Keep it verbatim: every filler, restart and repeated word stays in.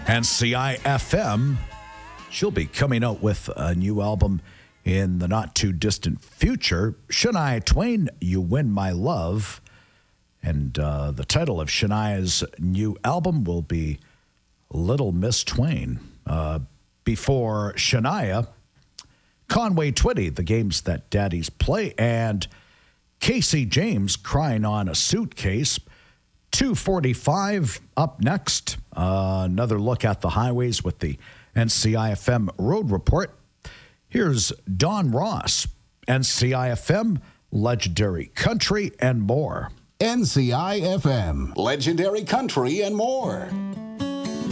N C I F M. She'll be coming out with a new album in the not-too-distant future. Shania Twain, You Win My Love. And uh, the title of Shania's new album will be Little Miss Twain. Uh, before Shania, Conway Twitty, The Games That Daddies Play, and Casey James, Crying on a Suitcase. two forty-five up next. Uh, another look at the highways with the N C I F M Road Report. Here's Don Ross, N C I F M, Legendary Country, and more. N C I F M, Legendary Country, and more.